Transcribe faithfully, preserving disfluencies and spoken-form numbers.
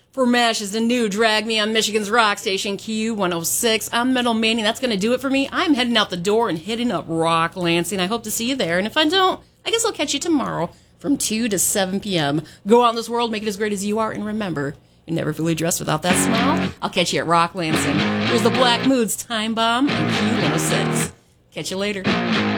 For MASH is the new Drag Me on Michigan's rock station, Q one oh six. I'm Metal Manny. That's going to do it for me. I'm heading out the door and hitting up Rock Lansing. I hope to see you there. And if I don't, I guess I'll catch you tomorrow from two to seven p.m. Go out in this world, make it as great as you are, and remember, you're never fully dressed without that smile. I'll catch you at Rock Lansing. Here's the Black Moods Time Bomb and Q one oh six. Catch you later.